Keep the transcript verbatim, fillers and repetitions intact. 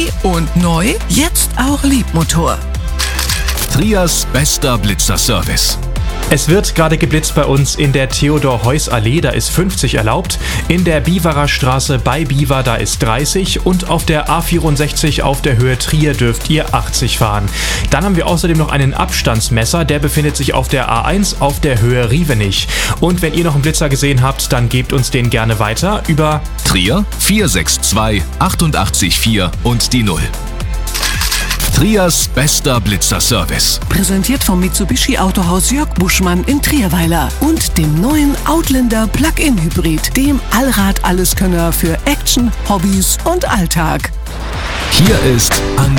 Und neu, jetzt auch Liebmotor. Trias bester Blitzerservice. Es wird gerade geblitzt bei uns in der Theodor-Heuss-Allee, da ist fünfzig erlaubt. In der Biverer Straße bei Biver, da ist dreißig. Und auf der A vierundsechzig auf der Höhe Trier dürft ihr achtzig fahren. Dann haben wir außerdem noch einen Abstandsmesser, der befindet sich auf der A eins auf der Höhe Rievenich. Und wenn ihr noch einen Blitzer gesehen habt, dann gebt uns den gerne weiter über Trier vier sechs zwei achtundachtzig vier und die null. Trias bester Blitzerservice. Präsentiert vom Mitsubishi Autohaus Jörg Buschmann in Trierweiler und dem neuen Outlander Plug-in Hybrid, dem Allrad-Alleskönner für Action, Hobbys und Alltag. Hier ist An